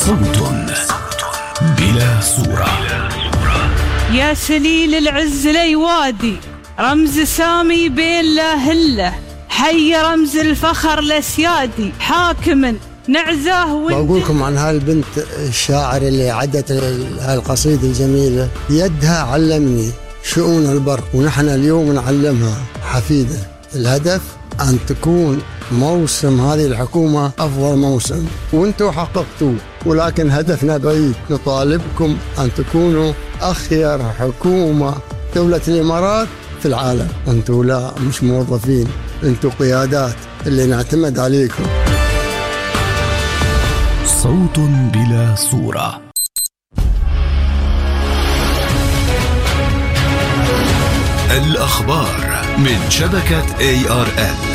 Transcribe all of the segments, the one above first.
صوت بلا صورة. يا سليل العز ليوادي، رمز سامي بين لا هله، حي رمز الفخر لسيادي، حاكم نعزاه. بقولكم عن هالبنت الشاعر اللي عدت هالقصيدة الجميلة. يدها علمني شؤون البر، ونحن اليوم نعلمها حفيدة. الهدف أن تكون موسم هذه الحكومة أفضل موسم، وانتوا حققتوه، ولكن هدفنا بعيد. نطالبكم أن تكونوا أخير حكومة دولة الإمارات في العالم. انتوا لا مش موظفين، انتوا قيادات اللي نعتمد عليكم. صوت بلا صورة. الأخبار من شبكة ARN.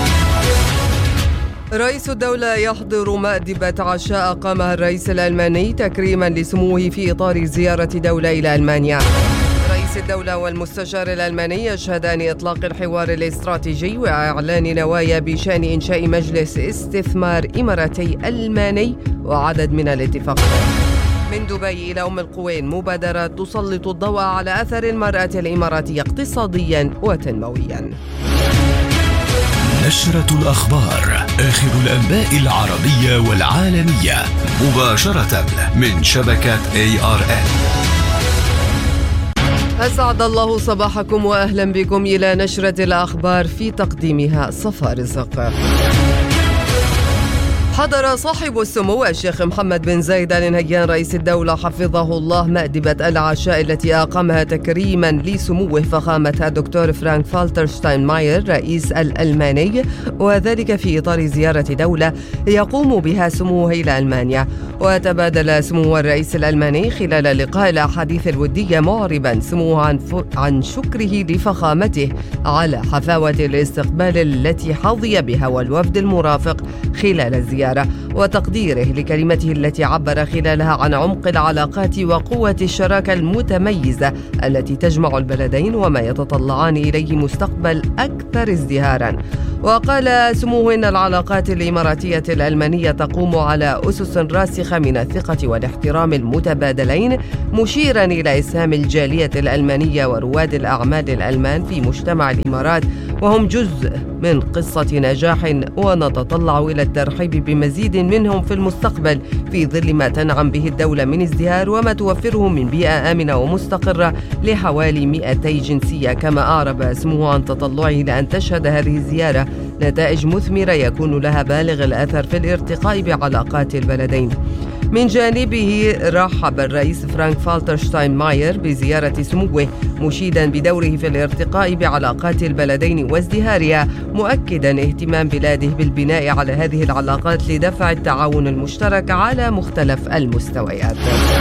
رئيس الدولة يحضر مأدبة عشاء أقامها الرئيس الألماني تكريما لسموه في إطار زيارة دولة إلى ألمانيا. رئيس الدولة والمستشار الألماني يشهدان إطلاق الحوار الاستراتيجي وإعلان نوايا بشأن إنشاء مجلس استثمار إماراتي ألماني وعدد من الاتفاقات. من دبي إلى أم القوين، مبادرة تسلط الضوء على أثر المرأة الإماراتية اقتصاديا وتنمويا. نشرة الأخبار، آخر الأنباء العربية والعالمية، مباشرة من شبكة ARN. أسعد الله صباحكم وأهلا بكم إلى نشرة الأخبار، في تقديمها صفا رزق. حضر صاحب السمو الشيخ محمد بن زايد آل نهيان رئيس الدولة حفظه الله مأدبة العشاء التي أقامها تكريما لسموه فخامة الدكتور فرانك فالتر شتاينماير رئيس الألماني، وذلك في إطار زيارة دولة يقوم بها سموه إلى ألمانيا. وتبادل سمو الرئيس الألماني خلال اللقاء الأحاديث الودية، معربا سموه عن شكره لفخامته على حفاوة الاستقبال التي حظي بها والوفد المرافق خلال الزيارة، وتقديره لكلمته التي عبر خلالها عن عمق العلاقات وقوة الشراكة المتميزة التي تجمع البلدين وما يتطلعان إليه مستقبل أكثر ازدهارا. وقال سموه إن العلاقات الإماراتية الألمانية تقوم على أسس راسخة من الثقة والاحترام المتبادلين، مشيرا إلى إسهام الجالية الألمانية ورواد الأعمال الألمان في مجتمع الإمارات، وهم جزء من قصة نجاح، ونتطلع إلى الترحيب بمزيد منهم في المستقبل في ظل ما تنعم به الدولة من ازدهار وما توفره من بيئة آمنة ومستقرة لحوالي 200 جنسية. كما أعرب سموه عن تطلعه لأن تشهد هذه الزيارة نتائج مثمرة يكون لها بالغ الأثر في الارتقاء بعلاقات البلدين. من جانبه رحب الرئيس فرانك فالتر شتاينماير بزيارة سموه، مشيدا بدوره في الارتقاء بعلاقات البلدين وازدهارها، مؤكدا اهتمام بلاده بالبناء على هذه العلاقات لدفع التعاون المشترك على مختلف المستويات.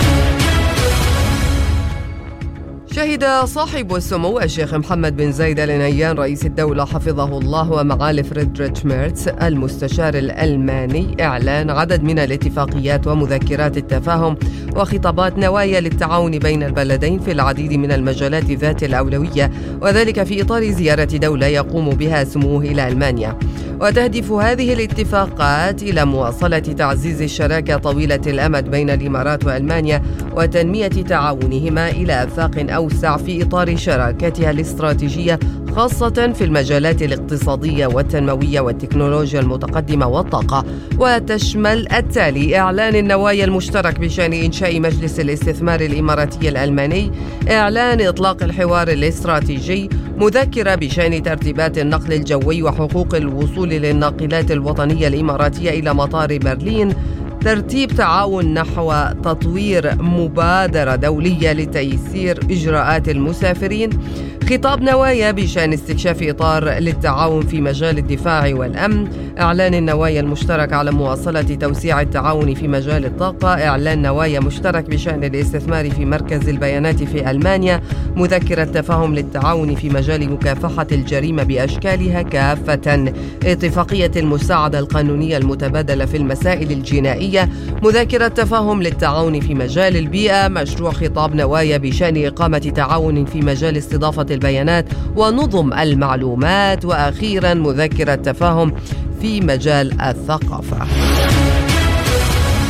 شهد صاحب السمو الشيخ محمد بن زايد آل نهيان رئيس الدولة حفظه الله ومعالي فريدريتش ميرتس المستشار الألماني إعلان عدد من الاتفاقيات ومذكرات التفاهم وخطابات نوايا للتعاون بين البلدين في العديد من المجالات ذات الأولوية، وذلك في إطار زيارة دولة يقوم بها سموه إلى ألمانيا. وتهدف هذه الاتفاقات إلى مواصلة تعزيز الشراكة طويلة الأمد بين الإمارات وألمانيا وتنمية تعاونهما إلى آفاق أوسع في إطار شراكتها الاستراتيجية، خاصة في المجالات الاقتصادية والتنموية والتكنولوجيا المتقدمة والطاقة. وتشمل التالي: إعلان النوايا المشترك بشأن إنشاء مجلس الاستثمار الإماراتي الألماني، إعلان إطلاق الحوار الاستراتيجي، مذكرة بشأن ترتيبات النقل الجوي وحقوق الوصول للناقلات الوطنية الإماراتية إلى مطار برلين، ترتيب تعاون نحو تطوير مبادرة دولية لتيسير إجراءات المسافرين، خطاب نوايا بشأن استكشاف إطار للتعاون في مجال الدفاع والأمن، إعلان النوايا المشترك على مواصلة توسيع التعاون في مجال الطاقة، إعلان نوايا مشترك بشأن الاستثمار في مركز البيانات في ألمانيا، مذكرة تفاهم للتعاون في مجال مكافحة الجريمة بأشكالها كافة، اتفاقية المساعدة القانونية المتبادلة في المسائل الجنائية، مذكرة تفاهم للتعاون في مجال البيئة، مشروع خطاب نوايا بشأن إقامة تعاون في مجال استضافة البيانات ونظم المعلومات، وأخيرا مذكرة تفاهم في مجال الثقافة.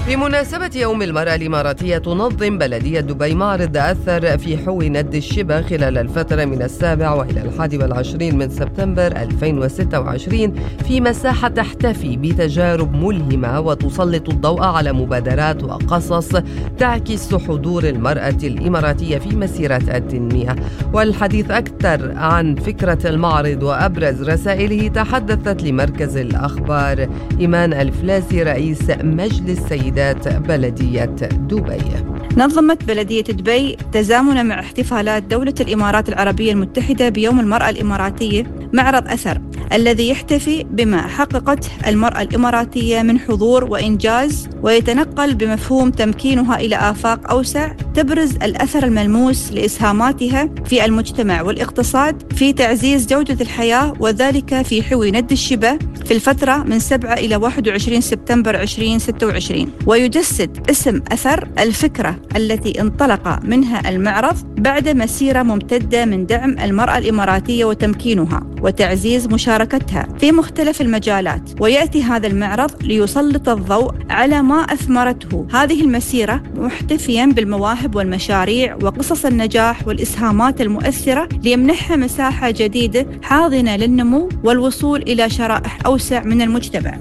بمناسبة يوم المرأة الإماراتية تنظم بلدية دبي معرض أثر في حوي ند الشبا خلال الفترة من 7 وإلى 21 من سبتمبر 2026 في مساحة تحتفي بتجارب ملهمة وتسلط الضوء على مبادرات وقصص تعكس حضور المرأة الإماراتية في مسيرة التنمية. والحديث أكثر عن فكرة المعرض وأبرز رسائله تحدثت لمركز الأخبار إيمان الفلاسي رئيس مجلس سيدات بلدية دبي. نظمت بلدية دبي تزامنا مع احتفالات دولة الإمارات العربية المتحدة بيوم المرأة الإماراتية معرض أثر الذي يحتفي بما حققته المرأة الإماراتية من حضور وإنجاز، ويتنقل بمفهوم تمكينها إلى آفاق أوسع تبرز الأثر الملموس لإسهاماتها في المجتمع والاقتصاد في تعزيز جودة الحياة، وذلك في حوي ند الشبا في الفترة من 7 إلى 21 سبتمبر 2026. ويجسد اسم أثر الفكرة التي انطلق منها المعرض بعد مسيرة ممتدة من دعم المرأة الإماراتية وتمكينها وتعزيز مشاركتها في مختلف المجالات. ويأتي هذا المعرض ليسلط الضوء على ما أثمرته هذه المسيرة، محتفيا بالمواهب والمشاريع وقصص النجاح والإسهامات المؤثرة ليمنحها مساحة جديدة حاضنة للنمو والوصول إلى شرائح أوسع من المجتمع.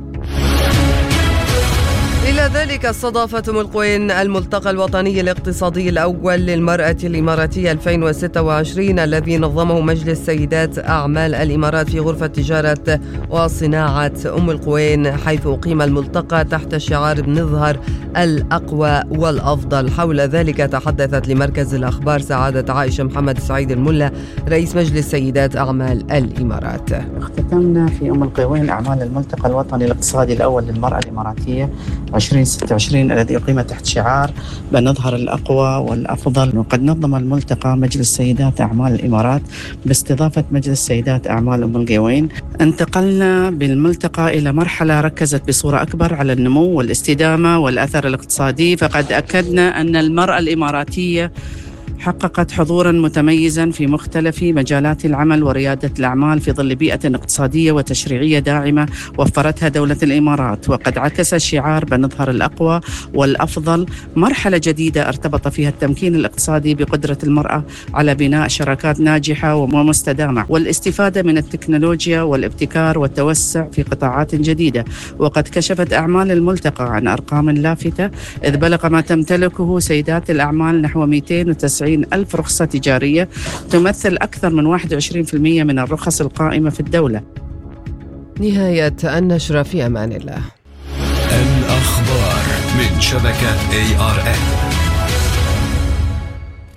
إلى ذلك استضافت أم القوين الملتقى الوطني الاقتصادي الأول للمرأة الإماراتية 2026 الذي نظمه مجلس سيدات أعمال الإمارات في غرفة تجارة وصناعة أم القوين، حيث أقيم الملتقى تحت شعار نظهر الأقوى والأفضل. حول ذلك تحدثت لمركز الأخبار سعادة عائشة محمد سعيد الملا رئيس مجلس سيدات أعمال الإمارات. اختتمنا في أم القوين أعمال الملتقى الوطني الاقتصادي الأول للمرأة الإماراتية 2026 الذي أقيم تحت شعار بنظهر الأقوى والأفضل. وقد نظم الملتقى مجلس سيدات أعمال الإمارات باستضافة مجلس سيدات أعمال أم القوين. انتقلنا بالملتقى إلى مرحلة ركزت بصورة أكبر على النمو والاستدامة والأثر الاقتصادي، فقد أكدنا أن المرأة الإماراتية حققت حضورا متميزا في مختلف مجالات العمل وريادة الأعمال في ظل بيئة اقتصادية وتشريعية داعمة وفرتها دولة الإمارات. وقد عكس شعار بنظهر الأقوى والأفضل مرحلة جديدة ارتبط فيها التمكين الاقتصادي بقدرة المرأة على بناء شراكات ناجحة ومستدامة والاستفادة من التكنولوجيا والابتكار والتوسع في قطاعات جديدة. وقد كشفت أعمال الملتقى عن أرقام لافتة، إذ بلغ ما تمتلكه سيدات الأعمال نحو 290 ألف رخصة تجارية تمثل أكثر من 21% من الرخص القائمة في الدولة. نهاية النشرة، في أمان الله. الأخبار من شبكة ARN.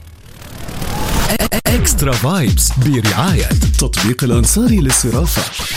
إكسترا فايبس برعاية تطبيق الأنصاري للصرافة.